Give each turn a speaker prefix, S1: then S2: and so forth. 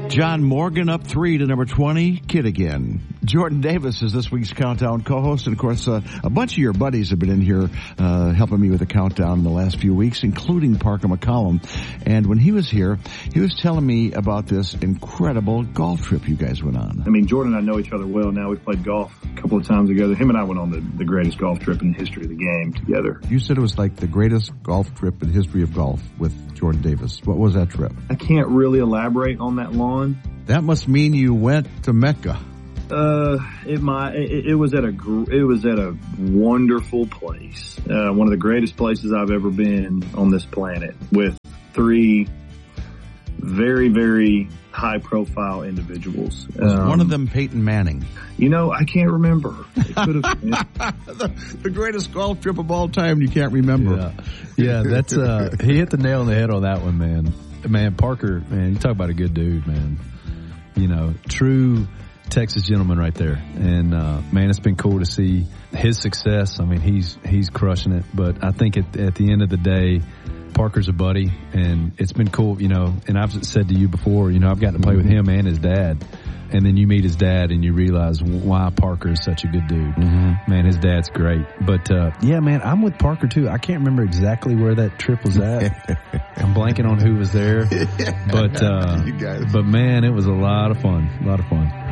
S1: John Morgan up 3 to number 20, Kid Again. Jordan Davis is this week's Countdown co-host, and of course, a bunch of your buddies have been in here helping me with the countdown in the last few weeks, including Parker McCollum. And when he was here, he was telling me about this incredible golf trip you guys went on.
S2: I mean, Jordan and I know each other well now. We've played golf a couple of times together. Him and I went on the greatest golf trip in the history of the game together.
S1: You said it was like the greatest golf trip in the history of golf with Jordan Davis. What was that trip?
S2: I can't really elaborate on that lawn.
S1: That must mean you went to Mecca.
S2: It was at a wonderful place. One of the greatest places I've ever been on this planet, with 3 very, very high profile individuals.
S1: Was one of them Peyton Manning?
S2: You know, I can't remember. It could have been.
S1: the greatest golf trip of all time. You can't remember.
S3: Yeah, that's he hit the nail on the head on that one, man. Man, Parker, man, you talk about a good dude, man. You know, true Texas gentleman right there. And, man, it's been cool to see his success. I mean, he's crushing it. But I think at the end of the day, Parker's a buddy, and it's been cool, you know, and I've said to you before, you know, I've gotten to play with him and his dad. And then you meet his dad and you realize why Parker is such a good dude. Mm-hmm. Man, his dad's great. But, yeah, man, I'm with Parker, too. I can't remember exactly where that trip was at. I'm blanking on who was there. But, man, it was a lot of fun.